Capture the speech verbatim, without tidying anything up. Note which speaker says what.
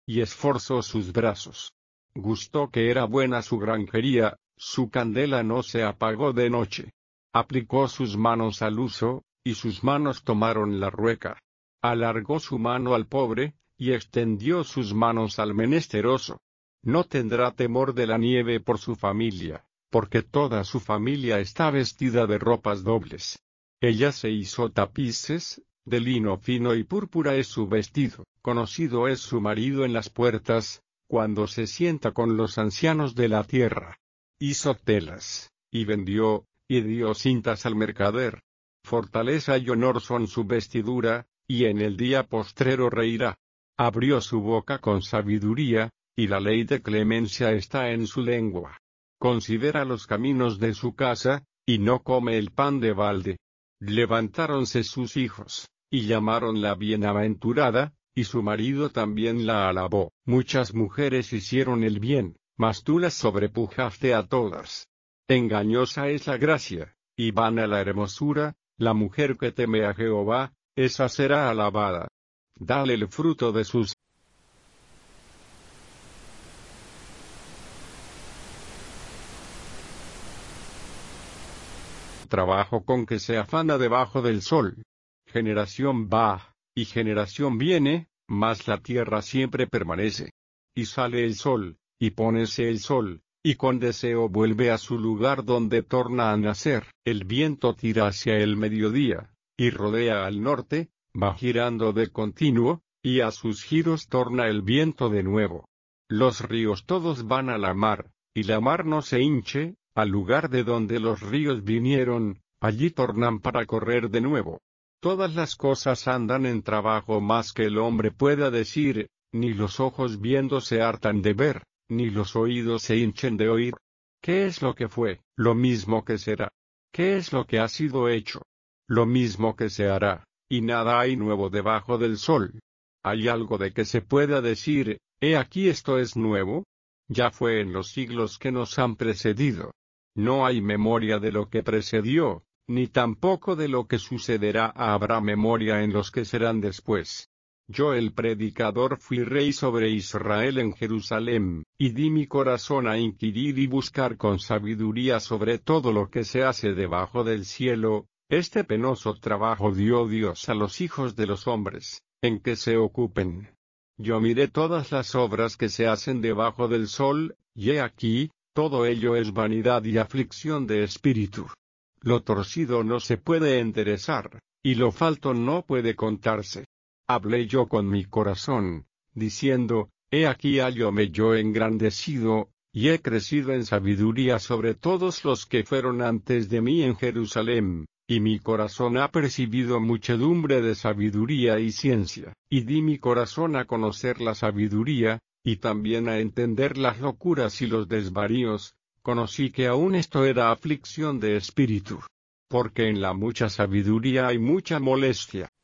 Speaker 1: y esforzó sus brazos. Gustó que era buena su granjería, su candela no se apagó de noche. Aplicó sus manos al uso, y sus manos tomaron la rueca. Alargó su mano al pobre, y extendió sus manos al menesteroso. No tendrá temor de la nieve por su familia, porque toda su familia está vestida de ropas dobles. Ella se hizo tapices, de lino fino y púrpura es su vestido, conocido es su marido en las puertas, cuando se sienta con los ancianos de la tierra. Hizo telas, y vendió, y dio cintas al mercader. Fortaleza y honor son su vestidura, y en el día postrero reirá. Abrió su boca con sabiduría, y la ley de clemencia está en su lengua. Considera los caminos de su casa, y no come el pan de balde. Levantáronse sus hijos, y llamaronla bienaventurada, y su marido también la alabó. Muchas mujeres hicieron el bien, mas tú las sobrepujaste a todas. Engañosa es la gracia, y vana la hermosura, la mujer que teme a Jehová, esa será alabada. Dale el fruto de sus trabajo con que se afana debajo del sol. Generación va, y generación viene, mas la tierra siempre permanece. Y sale el sol, y pónese el sol, y con deseo vuelve a su lugar donde torna a nacer. El viento tira hacia el mediodía, y rodea al norte, va girando de continuo, y a sus giros torna el viento de nuevo. Los ríos todos van a la mar, y la mar no se hinche, al lugar de donde los ríos vinieron, allí tornan para correr de nuevo. Todas las cosas andan en trabajo más que el hombre pueda decir, ni los ojos viendo se hartan de ver, ni los oídos se hinchen de oír. ¿Qué es lo que fue? Lo mismo que será. ¿Qué es lo que ha sido hecho? Lo mismo que se hará, y nada hay nuevo debajo del sol. ¿Hay algo de que se pueda decir, he aquí esto es nuevo? Ya fue en los siglos que nos han precedido. No hay memoria de lo que precedió, ni tampoco de lo que sucederá habrá memoria en los que serán después. Yo el predicador fui rey sobre Israel en Jerusalén, y di mi corazón a inquirir y buscar con sabiduría sobre todo lo que se hace debajo del cielo. Este penoso trabajo dio Dios a los hijos de los hombres, en que se ocupen. Yo miré todas las obras que se hacen debajo del sol, y he aquí, todo ello es vanidad y aflicción de espíritu. Lo torcido no se puede enderezar, y lo falto no puede contarse. Hablé yo con mi corazón, diciendo, he aquí hallóme yo engrandecido, y he crecido en sabiduría sobre todos los que fueron antes de mí en Jerusalén, y mi corazón ha percibido muchedumbre de sabiduría y ciencia, y di mi corazón a conocer la sabiduría, y también a entender las locuras y los desvaríos. Conocí que aún esto era aflicción de espíritu. Porque en la mucha sabiduría hay mucha molestia,